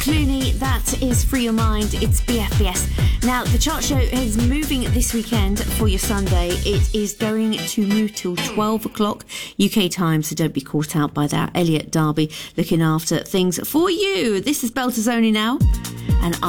Clooney, that is Free Your Mind. It's BFBS. Now, the chart show is moving this weekend for your Sunday. It is going to move till 12 o'clock UK time, so don't be caught out by that. Elliot Darby looking after things for you. This is Belters Only now, and